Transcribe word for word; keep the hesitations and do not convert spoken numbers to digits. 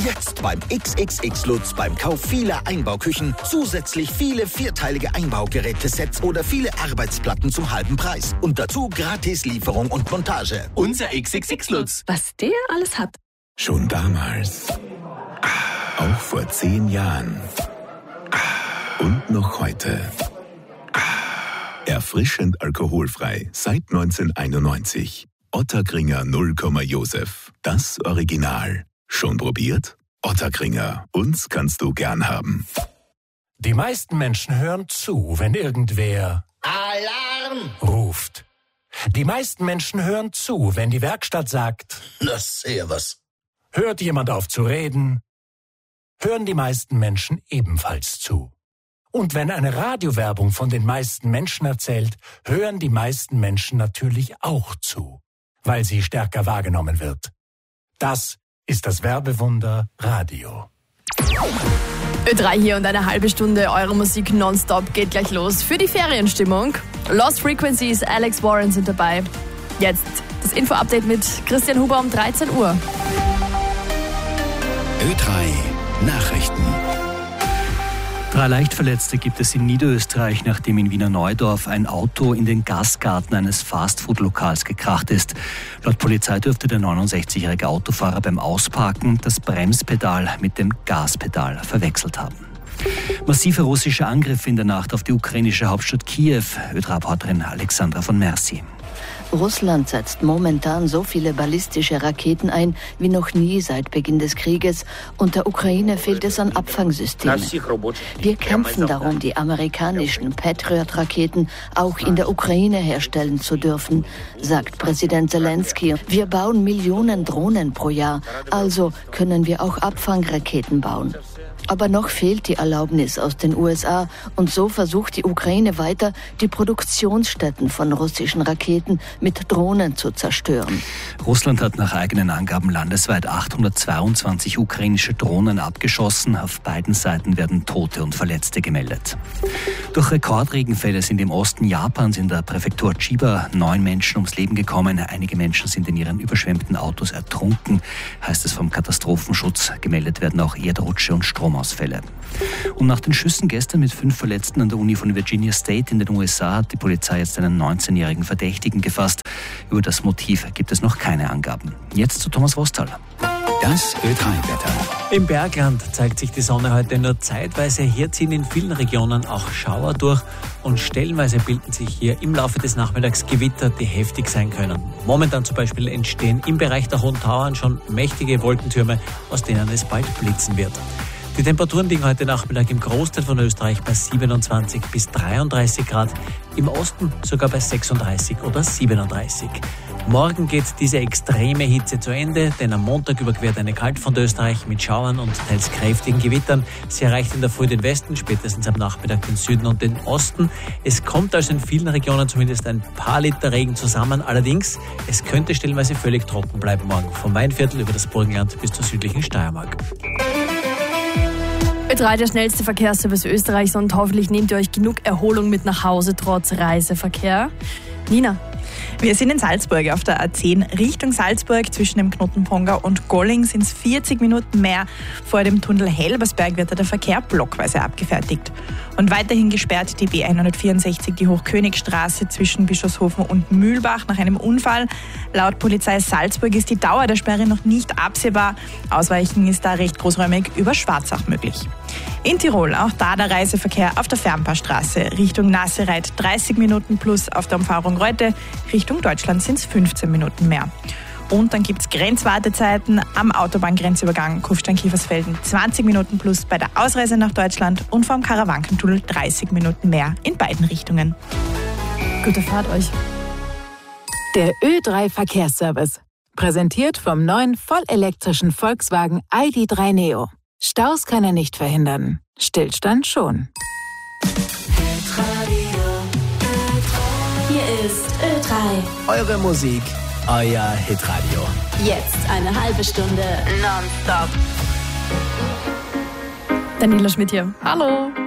Jetzt beim X X X Lutz beim Kauf vieler Einbauküchen zusätzlich viele vierteilige Einbaugerätesets oder viele Arbeitsplatten zum halben Preis. Und dazu gratis Lieferung und Montage. Unser X X X Lutz. Was der alles hat. Schon damals. Auch vor zehn Jahren. Und noch heute. Erfrischend alkoholfrei seit neunzehnhunderteinundneunzig. Ottakringer null Komma Josef. Das Original. Schon probiert? Ottakringer. Uns kannst du gern haben. Die meisten Menschen hören zu, wenn irgendwer Alarm ruft. Die meisten Menschen hören zu, wenn die Werkstatt sagt, na servus. Hört jemand auf zu reden, hören die meisten Menschen ebenfalls zu. Und wenn eine Radiowerbung von den meisten Menschen erzählt, hören die meisten Menschen natürlich auch zu, weil sie stärker wahrgenommen wird. Das ist das Werbewunder Radio. Ö drei hier und eine halbe Stunde eure Musik nonstop geht gleich los für die Ferienstimmung. Lost Frequencies, Alex Warren sind dabei. Jetzt das Info-Update mit Christian Huber um dreizehn Uhr. Ö drei Nachrichten. Drei Leichtverletzte gibt es in Niederösterreich, nachdem in Wiener Neudorf ein Auto in den Gastgarten eines Fastfood-Lokals gekracht ist. Laut Polizei dürfte der neunundsechzigjährige Autofahrer beim Ausparken das Bremspedal mit dem Gaspedal verwechselt haben. Massive russische Angriffe in der Nacht auf die ukrainische Hauptstadt Kiew. Ö drei Reporterin Alexandra von Mercy. Russland setzt momentan so viele ballistische Raketen ein wie noch nie seit Beginn des Krieges und der Ukraine fehlt es an Abfangsystemen. Wir kämpfen darum, die amerikanischen Patriot-Raketen auch in der Ukraine herstellen zu dürfen, sagt Präsident Zelensky. Wir bauen Millionen Drohnen pro Jahr, also können wir auch Abfangraketen bauen. Aber noch fehlt die Erlaubnis aus den U S A und so versucht die Ukraine weiter, die Produktionsstätten von russischen Raketen mit Drohnen zu zerstören. Russland hat nach eigenen Angaben landesweit achthundertzweiundzwanzig ukrainische Drohnen abgeschossen. Auf beiden Seiten werden Tote und Verletzte gemeldet. Durch Rekordregenfälle sind im Osten Japans in der Präfektur Chiba neun Menschen ums Leben gekommen. Einige Menschen sind in ihren überschwemmten Autos ertrunken, heißt es vom Katastrophenschutz. Gemeldet werden auch Erdrutsche und Strom. Ausfälle. Und nach den Schüssen gestern mit fünf Verletzten an der Uni von Virginia State in den U S A hat die Polizei jetzt einen neunzehnjährigen Verdächtigen gefasst. Über das Motiv gibt es noch keine Angaben. Jetzt zu Thomas Wostal. Das Ö drei Wetter. Im Bergland zeigt sich die Sonne heute nur zeitweise. Hier ziehen in vielen Regionen auch Schauer durch und stellenweise bilden sich hier im Laufe des Nachmittags Gewitter, die heftig sein können. Momentan zum Beispiel entstehen im Bereich der Hohen Tauern schon mächtige Wolkentürme, aus denen es bald blitzen wird. Die Temperaturen liegen heute Nachmittag im Großteil von Österreich bei siebenundzwanzig bis dreiunddreißig Grad, im Osten sogar bei sechsunddreißig oder siebenunddreißig. Morgen geht diese extreme Hitze zu Ende, denn am Montag überquert eine Kaltfront Österreich mit Schauern und teils kräftigen Gewittern. Sie erreicht in der Früh den Westen, spätestens am Nachmittag den Süden und den Osten. Es kommt also in vielen Regionen zumindest ein paar Liter Regen zusammen. Allerdings, es könnte stellenweise völlig trocken bleiben morgen. Vom Weinviertel über das Burgenland bis zur südlichen Steiermark. Ö drei, der schnellste Verkehrsservice Österreichs und hoffentlich nehmt ihr euch genug Erholung mit nach Hause trotz Reiseverkehr. Nina. Wir sind in Salzburg auf der A zehn Richtung Salzburg. Zwischen dem Knoten Pongau und Golling sind es vierzig Minuten mehr. Vor dem Tunnel Helbersberg wird der Verkehr blockweise abgefertigt. Und weiterhin gesperrt die B hundertvierundsechzig, die Hochkönigstraße zwischen Bischofshofen und Mühlbach nach einem Unfall. Laut Polizei Salzburg ist die Dauer der Sperre noch nicht absehbar. Ausweichen ist da recht großräumig über Schwarzach möglich. In Tirol auch da der Reiseverkehr auf der Fernpaarstraße Richtung Nassereit dreißig Minuten plus, auf der Umfahrung Reute Richtung Deutschland sind es fünfzehn Minuten mehr. Und dann gibt es Grenzwartezeiten am Autobahngrenzübergang Kufstein-Kiefersfelden zwanzig Minuten plus bei der Ausreise nach Deutschland und vom Karawankentunnel dreißig Minuten mehr in beiden Richtungen. Gute Fahrt euch. Der Ö drei Verkehrsservice. Präsentiert vom neuen vollelektrischen Volkswagen I D drei Neo. Staus kann er nicht verhindern. Stillstand schon. Hier ist Ö drei. Eure Musik, euer Hitradio. Jetzt eine halbe Stunde nonstop. Daniela Schmidt hier. Hallo.